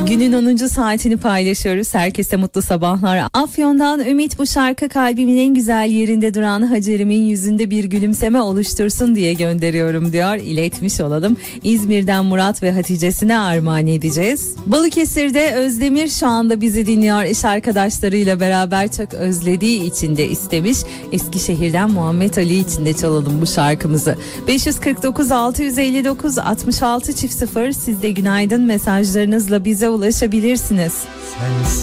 Günün 10. saatini paylaşıyoruz. Herkese mutlu sabahlar. Afyon'dan Ümit, bu şarkı kalbimin en güzel yerinde duran Hacer'imin yüzünde bir gülümseme oluştursun diye gönderiyorum diyor. İletmiş olalım. İzmir'den Murat ve Hatice'sine armağan edeceğiz. Balıkesir'de Özdemir şu anda bizi dinliyor. İş arkadaşlarıyla beraber çok özlediği için de istemiş. Eskişehir'den Muhammed Ali için de çalalım bu şarkımızı. 549 659 66 0. Siz de günaydın mesajlarınızla bize ulaşabilirsiniz.